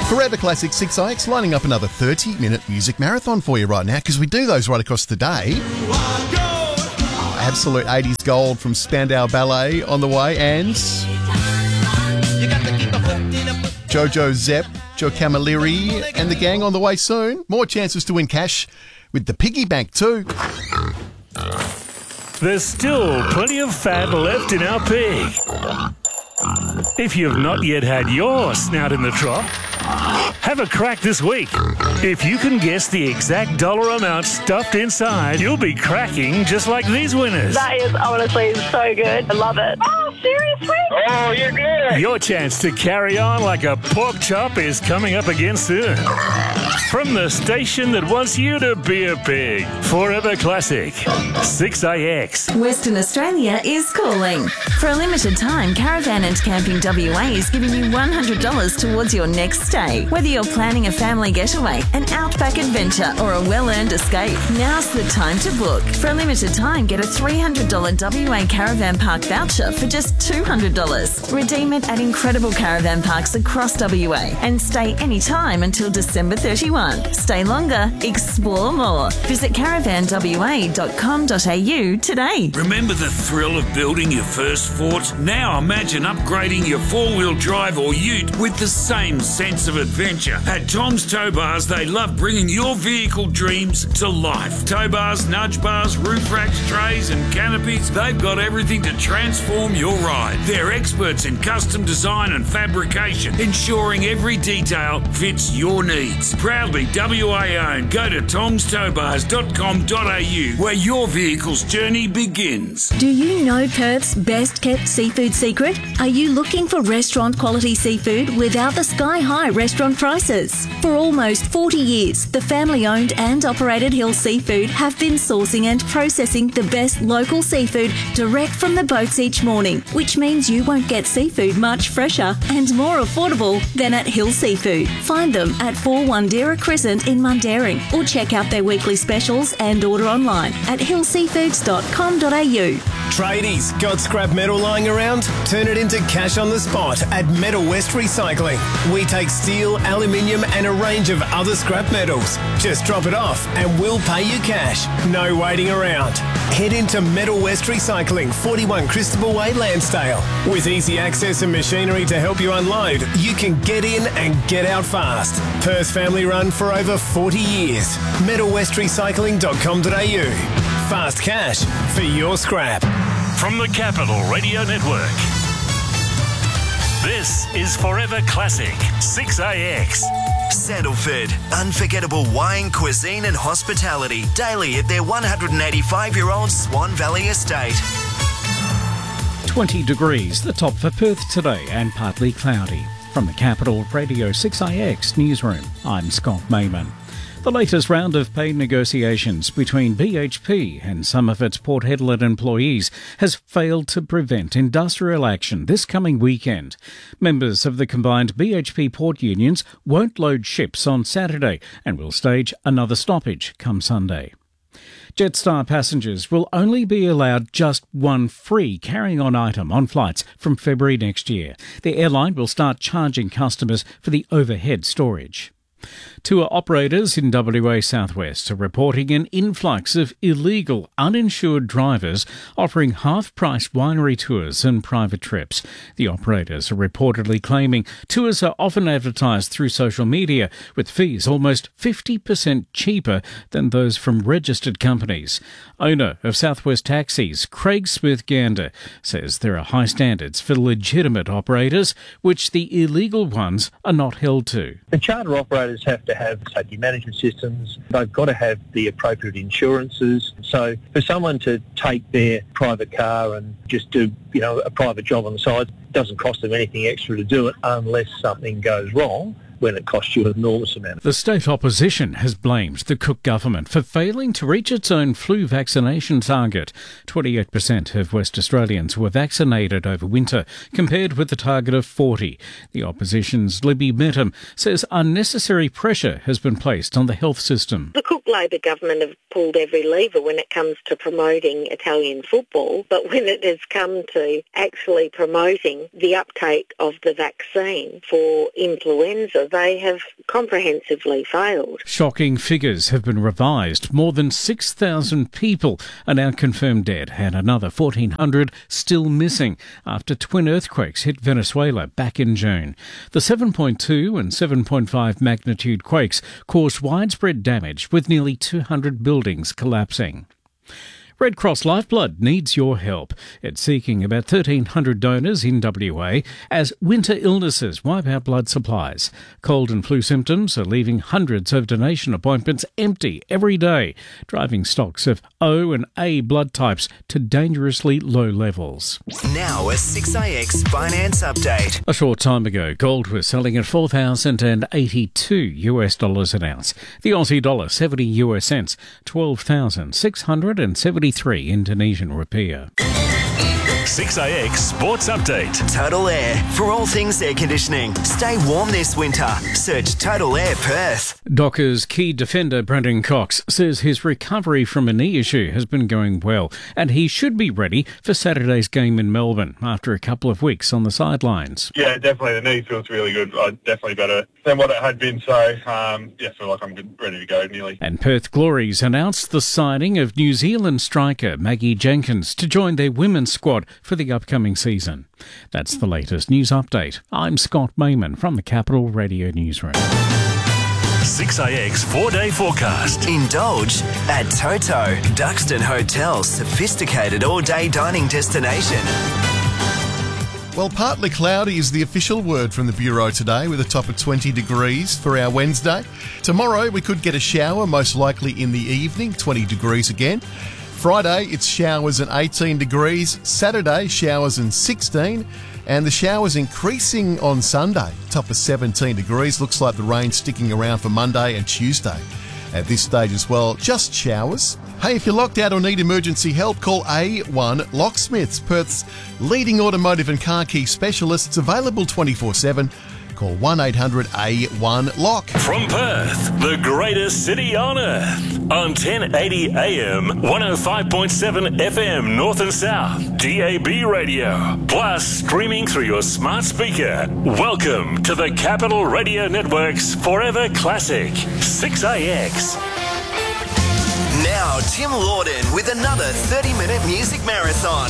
Forever Classic 6IX lining up another 30-minute music marathon for you right now, because we do those right across the day. Absolute 80s gold from Spandau Ballet on the way, and Jojo Zepp, Joe Camilleri and the gang on the way soon. More chances to win cash with the piggy bank too. There's still plenty of fat left in our pig. If you've not yet had your snout in the trough, have a crack this week. If you can guess the exact dollar amount stuffed inside, you'll be cracking just like these winners. That is honestly so good. I love it. Oh, seriously? Oh, you're good. Your chance to carry on like a pork chop is coming up again soon. From the station that wants you to be a pig, Forever Classic, 6IX. Western Australia is calling. For a limited time, Caravan and Camping WA is giving you $100 towards your next stay. Whether you're planning a family getaway, an outback adventure or a well-earned escape, now's the time to book. For a limited time, get a $300 WA Caravan Park voucher for just $200. Redeem it at incredible caravan parks across WA and stay anytime until December 31. Stay longer, explore more. Visit caravanwa.com.au today. Remember the thrill of building your first fort? Now imagine upgrading your four-wheel drive or ute with the same sense of adventure. At Tom's Tow Bars, they love bringing your vehicle dreams to life. Tow bars, nudge bars, roof racks, trays and canopies, they've got everything to transform your ride. They're experts in custom design and fabrication, ensuring every detail fits your needs. Proudly WA owned. Go to tomstowbars.com.au where your vehicle's journey begins. Do you know Perth's best kept seafood secret? Are you looking for restaurant quality seafood without the sky-high restaurant prices? For almost 40 years, the family-owned and operated Hill Seafood have been sourcing and processing the best local seafood direct from the boats each morning, which means you won't get seafood much fresher and more affordable than at Hill Seafood. Find them at 4 Crescent in Mundaring, or check out their weekly specials and order online at hillseafoods.com.au. Tradies, got scrap metal lying around? Turn it into cash on the spot at Metal West Recycling. We take steel, aluminium and a range of other scrap metals. Just drop it off and we'll pay you cash. No waiting around. Head into Metal West Recycling, 41 Christabel Way, Lansdale. With easy access and machinery to help you unload, you can get in and get out fast. Perth family run for over 40 years. metalwestrecycling.com.au. Fast cash for your scrap. From the Capital Radio Network, this is Forever Classic 6IX. Sandalford, unforgettable wine, cuisine and hospitality daily at their 185-year-old Swan Valley estate. 20 degrees, the top for Perth today, and partly cloudy. From the Capital Radio 6IX newsroom, I'm Scott Mayman. The latest round of pay negotiations between BHP and some of its Port Hedland employees has failed to prevent industrial action this coming weekend. Members of the combined BHP port unions won't load ships on Saturday and will stage another stoppage come Sunday. Jetstar passengers will only be allowed just one free carrying-on item on flights from February next year. The airline will start charging customers for the overhead storage. Tour operators in WA Southwest are reporting an influx of illegal, uninsured drivers offering half-price winery tours and private trips. The operators are reportedly claiming tours are often advertised through social media with fees almost 50% cheaper than those from registered companies. Owner of Southwest Taxis, Craig Smith-Gander, says there are high standards for legitimate operators, which the illegal ones are not held to. The charter operators have to have safety management systems. They've got to have the appropriate insurances. So for someone to take their private car and just do, a private job on the side, doesn't cost them anything extra to do it unless something goes wrong, when it costs you an enormous amount. The state opposition has blamed the Cook government for failing to reach its own flu vaccination target. 28% of West Australians were vaccinated over winter, compared with the target of 40%. The opposition's Libby Metum says unnecessary pressure has been placed on the health system. The Cook Labor government have pulled every lever when it comes to promoting Italian football, but when it has come to actually promoting the uptake of the vaccine for influenza, they have comprehensively failed. Shocking figures have been revised. More than 6,000 people are now confirmed dead and another 1,400 still missing after twin earthquakes hit Venezuela back in June. The 7.2 and 7.5 magnitude quakes caused widespread damage with nearly 200 buildings collapsing. Red Cross Lifeblood needs your help. It's seeking about 1,300 donors in WA as winter illnesses wipe out blood supplies. Cold and flu symptoms are leaving hundreds of donation appointments empty every day, driving stocks of O and A blood types to dangerously low levels. Now a 6IX finance update. A short time ago, gold was selling at $4,082 an ounce. The Aussie dollar 70 US cents, 12,673 Indonesian rupiah. 6IX Sports Update. Total Air. For all things air conditioning, stay warm this winter. Search Total Air Perth. Dockers key defender Brendan Cox says his recovery from a knee issue has been going well and he should be ready for Saturday's game in Melbourne after a couple of weeks on the sidelines. Yeah, definitely. The knee feels really good. Definitely better than what it had been. So, I feel like I'm good, ready to go nearly. And Perth Glories announced the signing of New Zealand striker Maggie Jenkins to join their women's squad for the upcoming season. That's the latest news update. I'm Scott Mayman from the Capital Radio Newsroom. 6IX 4-day forecast. Indulge at Toto, Duxton Hotel's sophisticated all-day dining destination. Well, partly cloudy is the official word from the Bureau today, with a top of 20 degrees for our Wednesday. Tomorrow we could get a shower, most likely in the evening, 20 degrees again. Friday, it's showers and 18 degrees. Saturday, showers and 16. And the showers increasing on Sunday, top of 17 degrees. Looks like the rain sticking around for Monday and Tuesday. At this stage as well, just showers. Hey, if you're locked out or need emergency help, call A1 Locksmiths, Perth's leading automotive and car key specialists, available 24/7. Call 1-800-A1-LOCK. From Perth, the greatest city on earth. On 1080 AM, 105.7 FM North and South, DAB radio. Plus, streaming through your smart speaker. Welcome to the Capital Radio Network's Forever Classic, 6IX. Now, Tim Lawden with another 30-minute music marathon.